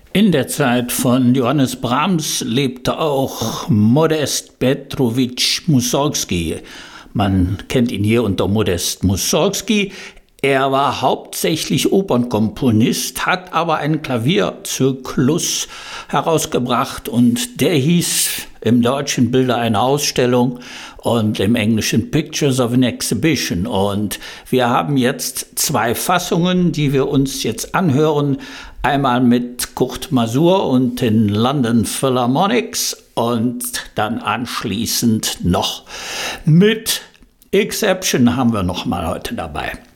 In der Zeit von Johannes Brahms lebte auch Modest Petrowitsch Mussorgsky. Man kennt ihn hier unter Modest Mussorgsky. Er war hauptsächlich Opernkomponist, hat aber einen Klavierzyklus herausgebracht und der hieß im Deutschen Bilder einer Ausstellung und im Englischen Pictures of an Exhibition. Und wir haben jetzt zwei Fassungen, die wir uns jetzt anhören. Einmal mit Kurt Masur und den London Philharmonics und dann anschließend noch mit Exception haben wir noch mal heute dabei.